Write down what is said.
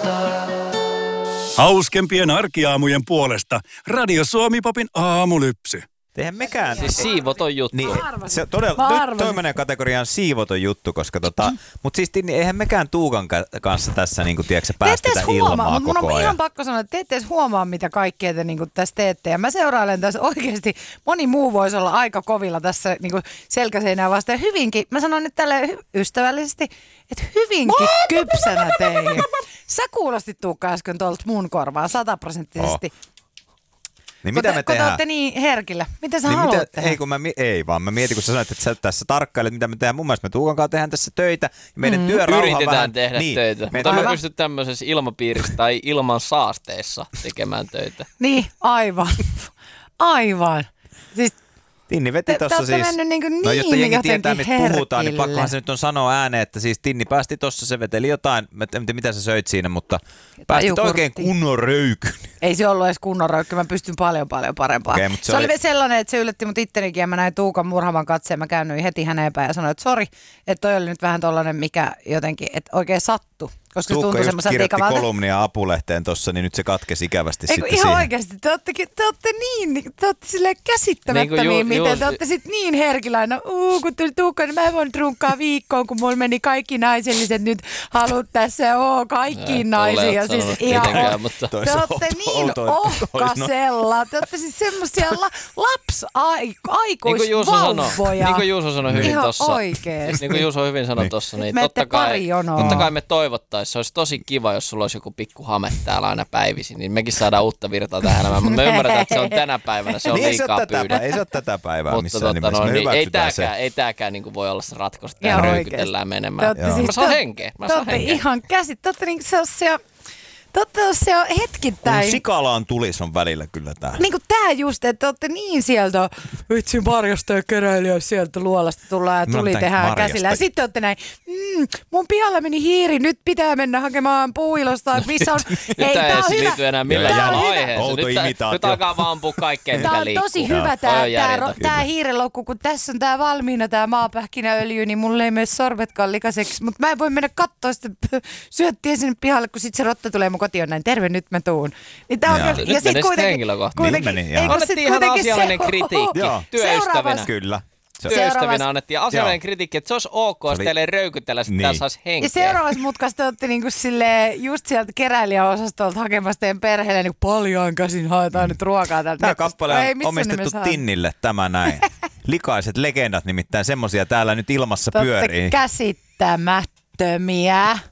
Hauskempien arkiaamujen puolesta Radio Suomi-popin aamulypsy. Eihän mekään. Siis siivoton juttu. Niin, se todella, nyt toi menee kategoriaan siivoton juttu, koska mutta siis eihän mekään Tuukan kanssa tässä niinku tiedätkö päästetä ilmaa koko ajan. Mun on ihan pakko sanoa, että te ette edes huomaa, mitä kaikkea te niinku tässä teette. Ja mä seurailen tässä oikeasti, moni muu voisi olla aika kovilla tässä niinku selkäseinää vastaan. Hyvinkin, mä sanon nyt tälleen ystävällisesti, että hyvinkin kypsänä teihin. Sä kuulostit Tuukka äsken tuolta mun korvaan 100%. Niin mitä me tehdään? Kun te olette niin herkillä. Mitä sä niin haluat tehdä? Ei vaan mä mietin, kun sä sanoit, että sä tässä tarkkailet, mitä me tehdään. Mun mielestä me Tuukan kanssa tehdään tässä töitä. Ja meidän työrauha yritetään vähän tehdä töitä. Mutta me pysty tämmöisessä ilmapiirissä tai ilman saasteessa tekemään töitä. Niin, aivan. Siis Tinni veti tuossa siis, niin no jotta jengi tietää mistä herkille. puhutaan, niin pakkohan se nyt on sanoa ääneen, että siis Tinni päästi tuossa, se veteli jotain, en tiedä mitä sä söit siinä, mutta päästit oikein kunnon röykyn. Ei se ollut edes kunnon röykky, mä pystyn paljon parempaan. Okay, se oli sellainen, että se yllätti mut ittenikin ja mä näin Tuukan murhaavan katseen, mä käännyin heti häneen päin ja sanoin, että sori, että toi oli nyt vähän tollainen, mikä jotenkin, että oikein sattui. Koska Tuukka just kirjoitti ikavalta kolumnia Apulehteen tossa, niin nyt se katkesi ikävästi sitten ihan siihen. Oikeasti, te olette silleen käsittämättömiä, miten te olette sit niin herkillä aina, kun tuli Tuukka, niin mä en voinut runkkaa viikkoon, kun mulla meni kaikki naiselliset nyt halut tässä, kaikkiin naisiin. Ja siis ihan, te olette niin ohkasella, te olette siis semmosia lapsaikuisvauvoja. Niin kuin Juuso sanoi hyvin tossa. Ihan oikeesti. Niin kuin Juuso hyvin sanoi tossa, niin totta kai me toivottaisiin. Se olisi tosi kiva, jos sulla olisi joku pikku hame täällä aina päivisin, niin mekin saadaan uutta virtaa tähän elämään, mutta me ymmärretään, että se on tänä päivänä, se on niin liikaa pyydetty. Ei se ole tätä päivää missään nimessä, me hyväksytään se. Ei tääkään niin voi olla se ratkosta, tää röykytellään menemään. Mä saan henkeä. Te olette ihan käsit, te olette niinku sellaisia... Se on hetkittäin. Kun sikalaan tulis on välillä kyllä tää. Niin kuin tää just, että olette niin sieltä vitsin marjasta ja keräilijä sieltä luolasta tullaan ja tuli tehdään käsillä. Ja sitten olette näin, mun pihalla meni hiiri, nyt pitää mennä hakemaan puuilosta, missä on... Nyt tää ei liity enää millään aiheeseen. Nyt alkaa vaan ampua kaikkea, mitä liikkuu. Tää on tosi hyvä tää hiirenloukku, kun tässä on tää valmiina tää maapähkinäöljy, niin mulle ei mene sormetkaan likaiseksi. Mutta mä en voi mennä kattoo sitä syöttiä sinne pihalle, kun sit se rotta tulee mun kotiin näin, terve, nyt mä tuun. Niin tää on, ja sit kuitenkin annettiin ihan asiallinen kritiikki työystävinä. Kyllä. Työystävinä annettiin asiallinen kritiikki, että se olisi ok, jos teille ei röykytellä, sitten tää saisi henkeä. Ja seuraavassa mutkassa te olette niinku silleen just sieltä keräilijäosastolta hakemassa teidän perheelle niin paljon käsin haetaan nyt ruokaa täältä. Tämä kappale on omistettu Tinnille, tämä näin. Likaiset legendat nimittäin, semmosia täällä nyt ilmassa pyörii. Te olette käsittämättömiä.